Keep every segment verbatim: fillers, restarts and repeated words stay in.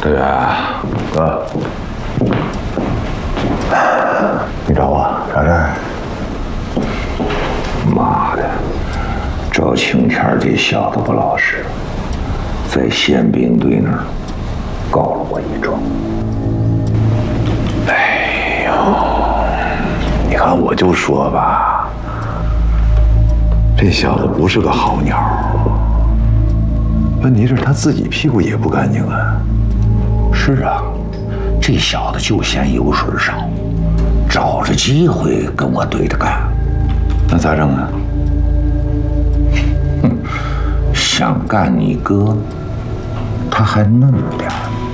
思源，哥，你找我啥事儿？ 妈的，赵青天这小子不老实，在宪兵队那儿告了我一状。 哎呦，你看我就说吧，这小子不是个好鸟。问题是他自己屁股也不干净啊。 是啊，这小子就嫌油水少，找着机会跟我对着干。 那咋整啊？ 哼，想干你哥，他还嫩点儿。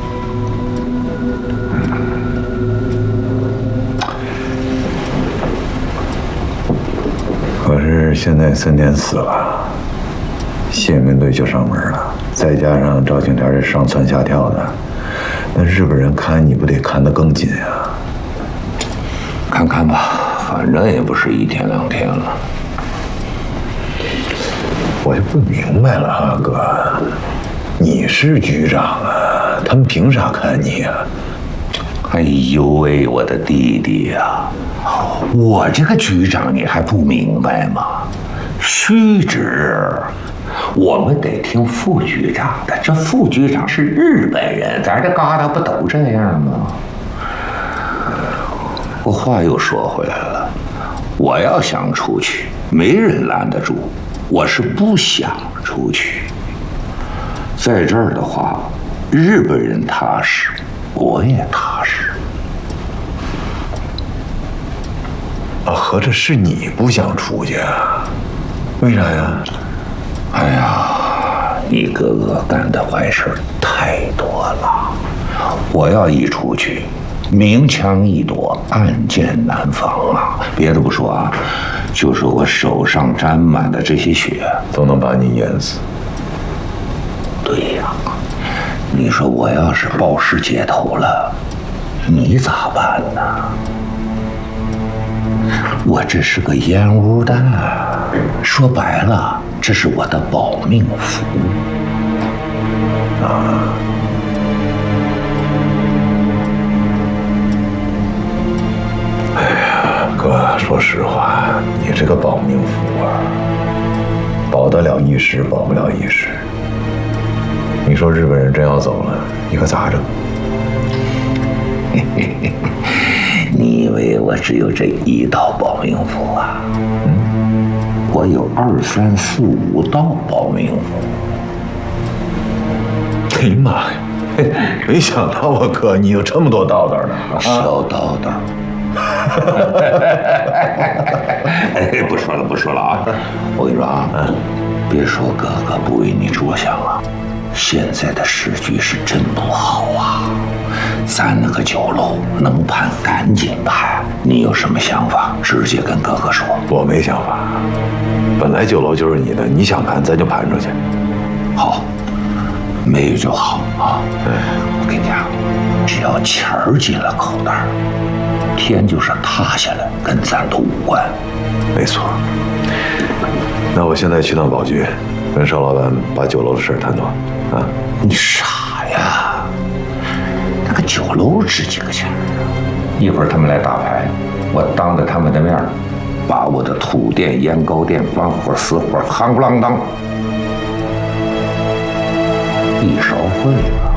可是现在森田死了，宪兵队就上门了，再加上赵青天这上蹿下跳的，那日本人看你不得看得更紧啊？ 看看吧，反正也不是一天两天了。 我就不明白了啊，哥，你是局长啊，他们凭啥看你啊？ 哎呦喂，我的弟弟呀、啊，我这个局长你还不明白吗？虚职，我们得听副局长的。这副局长是日本人，咱这旮瘩不都这样吗？我话又说回来了，我要想出去，没人拦得住。我是不想出去。在这儿的话，日本人踏实，我也踏实。 啊，合着是你不想出去啊？为啥呀？ 哎呀，你哥哥干的坏事太多了，我要一出去，明枪易躲，暗箭难防啊！别的不说啊，就是我手上沾满的这些血， 都能把你淹死。 对呀，你说我要是暴尸街头了，你咋办呢？我这是个烟雾弹，说白了，这是我的保命符啊！哎呀，哥，说实话，你这个保命符啊，保得了一时，保不了一时。你说日本人真要走了，你可咋整？ 嘿嘿嘿，你以为我只有这一道保命符啊？嗯，我有二三四五道保命符。 哎呀妈呀！没想到啊，哥，你有这么多道道呢！ 小道道。哎，不说了，不说了啊！我跟你说啊，别说哥哥不为你着想了，现在的时局是真不好啊。咱那个酒楼能盘赶紧盘，你有什么想法直接跟哥哥说。 我没想法，本来酒楼就是你的，你想盘咱就盘出去。 好，没有就好啊。我跟你讲，只要钱儿进了口袋，天就是塌下来，跟咱都无关。 没错。那我现在去趟宝局，跟邵老板把酒楼的事儿谈妥啊。 你傻呀？那个酒楼值几个钱啊？一会儿他们来打牌，我当着他们的面把我的土店、烟膏店关火、死火，夯不啷当，一烧废了。